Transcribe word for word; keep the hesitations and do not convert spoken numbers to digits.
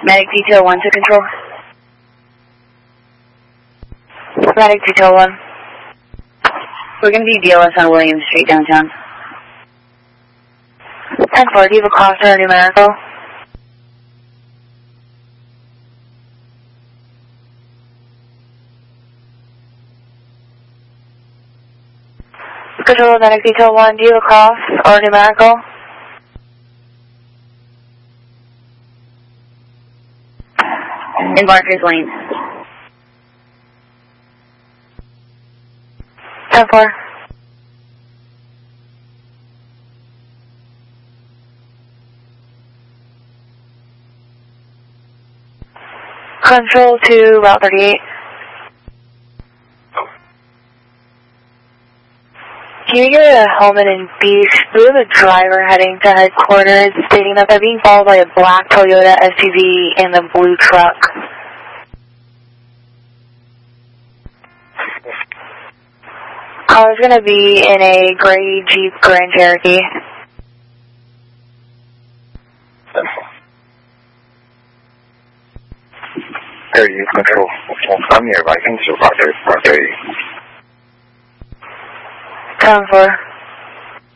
Medic Detail one to control. Medic Detail one. We're going to be B L S on William Street downtown. ten four, do you have a cross or a numerical? Control Medic Detail one, do you have a cross or a numerical? In Barker's Lane. ten four. Control to Route thirty-eight. Can you get a helmet and beach? We have a driver heading to headquarters stating that they're being followed by a black Toyota S U V and a blue truck. Car's going to be in a gray Jeep Grand Cherokee. Area control. I'm near Vikings, so Roger, Roger. ten four.